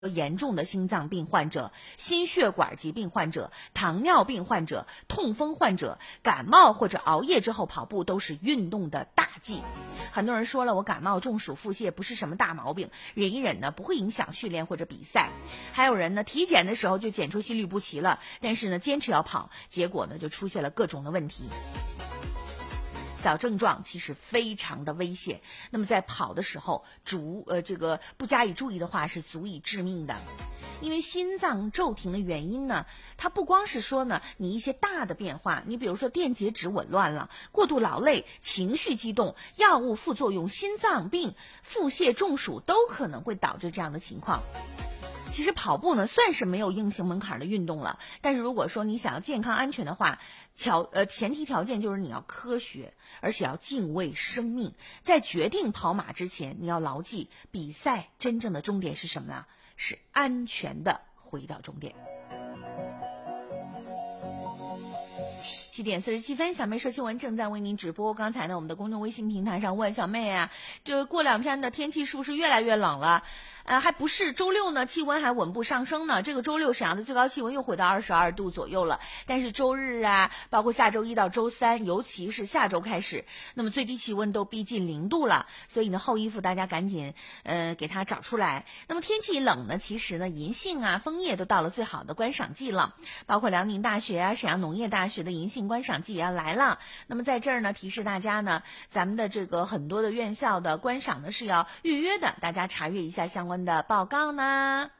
严重的心脏病患者、心血管疾病患者、糖尿病患者、痛风患者、感冒或者熬夜之后跑步都是运动的大忌。很多人说了，我感冒、中暑、腹泻不是什么大毛病，忍一忍呢不会影响训练或者比赛。还有人呢体检的时候就检出心律不齐了，但是呢坚持要跑，结果呢就出现了各种的问题。小症状其实非常的危险，那么在跑的时候不加以注意的话是足以致命的。因为心脏骤停的原因呢，它不光是说呢你一些大的变化，你比如说电解质紊乱了、过度劳累、情绪激动、药物副作用、心脏病、腹泻、中暑都可能会导致这样的情况。其实跑步呢算是没有硬性门槛的运动了，但是如果说你想要健康安全的话，前提条件就是你要科学，而且要敬畏生命。在决定跑马之前，你要牢记比赛真正的终点是什么呢？是安全的回到终点。7点47分，小妹说新闻正在为您直播。刚才呢，我们的公众微信平台上问小妹啊，就过2天的天气是不是越来越冷了？还不是，周六呢气温还稳步上升呢。这个周六沈阳的最高气温又回到22度左右了。但是周日啊，包括下周一到周三，尤其是下周开始，那么最低气温都逼近0度了。所以呢，厚衣服大家赶紧给它找出来。那么天气冷呢，其实呢银杏啊、枫叶都到了最好的观赏季了。包括辽宁大学啊、沈阳农业大学的银杏观赏季也要来了。那么在这儿呢，提示大家呢，咱们的这个很多的院校的观赏呢是要预约的，大家查阅一下相关的报告呢。